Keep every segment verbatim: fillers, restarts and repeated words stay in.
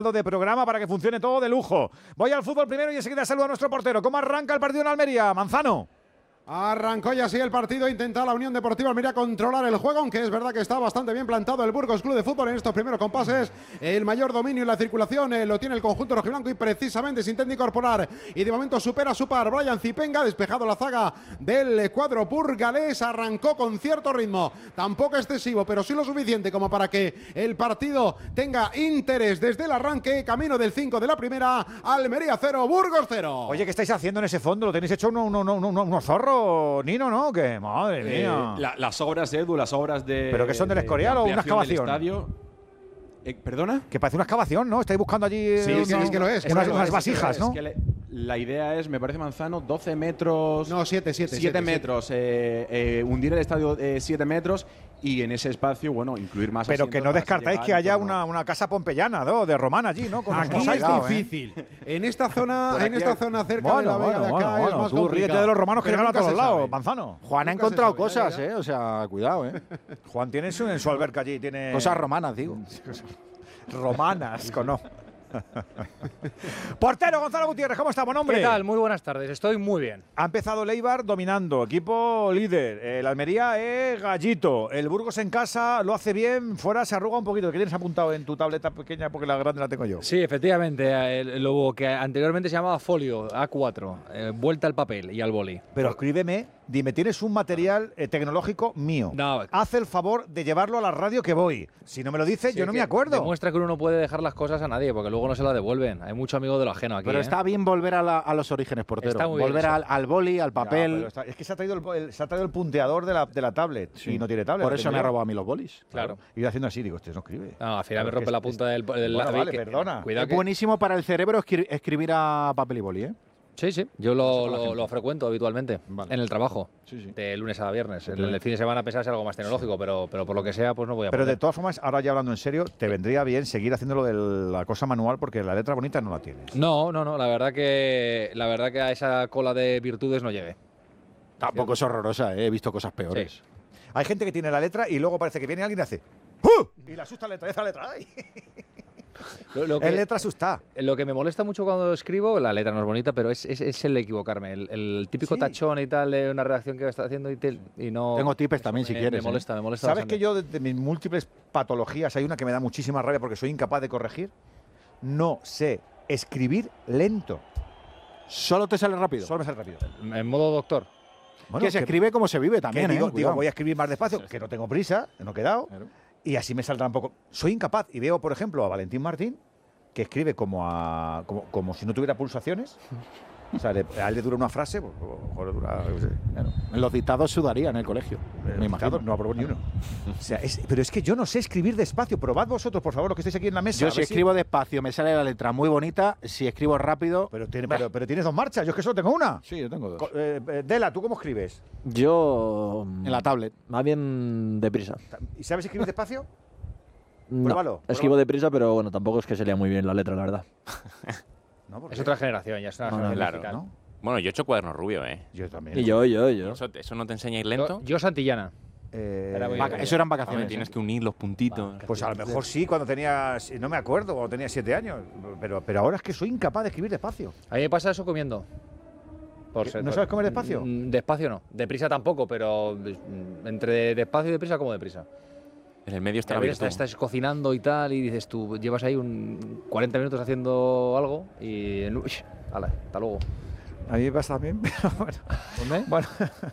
de programa para que funcione todo de lujo. Voy al fútbol primero y enseguida saludo a nuestro portero. ¿Cómo arranca el partido en Almería? Manzano. Arrancó ya así el partido, intenta la Unión Deportiva Almería controlar el juego, aunque es verdad que está bastante bien plantado el Burgos Club de Fútbol en estos primeros compases. El mayor dominio en la circulación eh, lo tiene el conjunto rojiblanco y precisamente se intenta incorporar y de momento supera su par Brian Zipenga, despejado la zaga del cuadro burgalés, arrancó con cierto ritmo, tampoco excesivo, pero sí lo suficiente como para que el partido tenga interés desde el arranque. Camino del cinco de la primera, Almería cero, Burgos cero. Oye, ¿qué estáis haciendo en ese fondo? ¿Lo tenéis hecho unos uno, uno, uno, uno zorros? Nino, ¿no? Que madre mía. Eh, la, las obras, Edu, las obras de. ¿Pero que son del Escorial o una excavación? Eh, ¿Perdona? Que parece una excavación, ¿no? Estáis buscando allí. Sí, uno, sí, es que lo es. Unas, Claro, unas es, vasijas, es ¿no? que le, la idea es, me parece, Manzano, doce metros. No, siete, siete. siete metros. Eh, eh, hundir el estadio eh, siete metros y en ese espacio, bueno, incluir más. Pero que no descartáis que haya una, una casa pompeyana, ¿no? De romana allí, ¿no? Con Aquí es difícil. ¿eh? En esta zona, en esta zona cerca bueno, de la Vega bueno, de acá bueno, es más tú complicado. ríete de los romanos que Pero llegan a nunca todos se lados, sabe. Manzano. Juan ha Nunca encontrado se sabe, cosas, ya, ya. ¿eh? O sea, cuidado, ¿eh? Juan tiene su, en su alberca allí, tiene… Cosas romanas, digo. romanas, con no. Portero Gonzalo Gutiérrez, ¿cómo estamos, hombre? ¿Qué tal? Muy buenas tardes, estoy muy bien. Ha empezado Leibar dominando, equipo líder. El Almería es gallito. El Burgos en casa lo hace bien, fuera se arruga un poquito. ¿Qué tienes apuntado en tu tableta pequeña? Porque la grande la tengo yo. Sí, efectivamente, el- lo que anteriormente se llamaba folio A cuatro, eh, vuelta al papel y al boli. Pero escríbeme, dime, tienes un material eh, tecnológico mío. No. Haz el favor de llevarlo a la radio que voy. Si no me lo dices, Sí, yo no que me acuerdo. Demuestra que uno no puede dejar las cosas a nadie, porque luego no se las devuelven. Hay mucho amigo de lo ajeno aquí. Pero ¿eh? está bien volver a, la- a los orígenes, portero. Está muy bien volver eso. al, al boli, al Ya, papel. pero está- es que se ha traído el, el- se ha traído el punteador de la, de la tablet Sí. y no tiene tablet. Por la eso tengo me ha yo. robado a mí los bolis. Claro. Y haciendo así, digo, este no escribe. No, al final Claro, me rompe es- la punta es- del, del Bueno, la- vale, que- perdona. Cuidado Es que… buenísimo para el cerebro escri- escribir a papel y boli, ¿eh? Sí, sí, yo lo, lo, lo frecuento habitualmente Vale. en el trabajo, Sí, sí. de lunes a viernes. Sí, En claro. el fin de semana pensarse algo más tecnológico, pero, pero por lo que sea, pues no voy a Pero de poder. todas formas, ahora ya hablando en serio, te vendría bien seguir haciendo lo de la cosa manual porque la letra bonita no la tienes. No, no, no, la verdad que la verdad que a esa cola de virtudes no llegue. Tampoco es horrorosa, ¿eh? He visto cosas peores. Sí. Hay gente que tiene la letra y luego parece que viene alguien y hace ¡Uh! Y le asusta la letra, esa letra. ¡Ay! Lo, lo Es que, letra asustada. lo que me molesta mucho cuando escribo, la letra no es bonita, pero es, es, es el equivocarme. El, el típico Sí. tachón y tal de una redacción que está haciendo y, te- y no… Tengo tips también, si me, quieres. Me ¿eh? molesta, me molesta ¿Sabes bastante. que yo de, de mis múltiples patologías hay una que me da muchísima rabia porque soy incapaz de corregir? No sé escribir lento. Solo te sale rápido. Solo me sale rápido. En modo doctor. Bueno, que se escribe como se vive que también, digo, ¿eh? digo, Cuidado. voy a escribir más despacio, que no tengo prisa, que no he quedado, Claro. y así me saldrá un poco. Soy incapaz y veo, por ejemplo, a Valentín Martín, que escribe como, a, como, como si no tuviera pulsaciones. O sea, le- a él le dura una frase, pues, a lo mejor le dura, yo qué sé, Claro. En los dictados sudaría en el colegio. Eh, me imagino. No aprobó ni uno. O sea, es- pero es que yo no sé escribir despacio. Probad vosotros, por favor, los que estáis aquí en la mesa. Yo a si ver escribo despacio me sale la letra muy bonita. Si escribo rápido… Pero, tiene- pero, pero tienes dos marchas, yo es que solo tengo una. Sí, yo tengo dos. Co- eh, eh, Dela, ¿tú cómo escribes? Yo. En la tablet. Más bien deprisa. ¿Y sabes escribir despacio? No, Pruébalo, escribo pruébalo. deprisa, pero bueno, tampoco es que se lea muy bien la letra, la verdad. No, ¿por Es qué? otra generación, ya es una No, no, generación claro, musical. ¿no? Bueno, yo he hecho cuaderno rubio, ¿eh? Yo también. Y yo, yo, yo. ¿Eso, eso no te enseña a ir Yo, lento? yo Santillana. Eh, Era muy Vaca- bien. eso eran Hombre, vacaciones. tienes ¿eh? que unir los puntitos. Pues a lo mejor sí, cuando tenía, no me acuerdo, cuando tenía siete años, pero, pero ahora es que soy incapaz de escribir despacio. A mí me pasa eso comiendo. Por ser- ¿No sabes comer despacio? Mm, Despacio no. Deprisa tampoco, pero mm, entre despacio y deprisa como deprisa. En el medio está A la veces virtud. estás, estás cocinando y tal y dices tú, llevas ahí un cuarenta minutos haciendo algo y… en- uy, ala, hasta luego. A mí me pasa también, pero bueno. ¿Dónde? Bueno.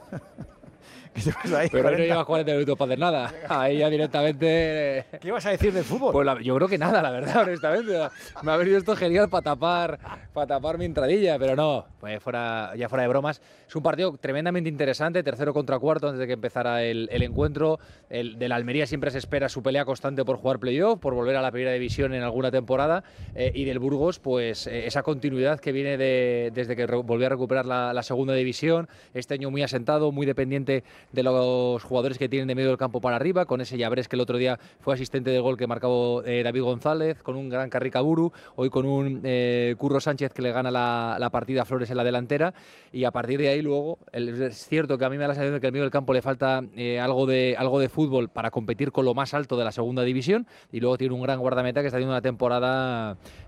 ¿Qué te pasa ahí? Pero ahí no cuarenta? llevas cuarenta minutos para hacer nada. Ahí ya directamente… ¿Qué ibas a decir del fútbol? Pues la- yo creo que nada, la verdad, honestamente. Me ha venido esto genial para tapar, para tapar mi entradilla, pero no, pues fuera, ya fuera de bromas. Es un partido tremendamente interesante, tercero contra cuarto antes de que empezara el, el encuentro. El de la Almería siempre se espera su pelea constante por jugar playoff, por volver a la primera división en alguna temporada. Eh, y del Burgos, pues eh, esa continuidad que viene de, desde que re- volvió a recuperar la, la segunda división. Este año muy asentado, muy dependiente de los jugadores que tienen de medio del campo para arriba, con ese Llabrés que el otro día fue asistente del gol que marcó eh, David González, con un gran Carricaburu, hoy con un eh, Curro Sánchez que le gana la, la partida a Flores en la delantera, y a partir de ahí luego, el, es cierto que a mí me da la sensación de que al medio del campo le falta eh, algo, de, algo de fútbol para competir con lo más alto de la segunda división, y luego tiene un gran guardameta que está haciendo una temporada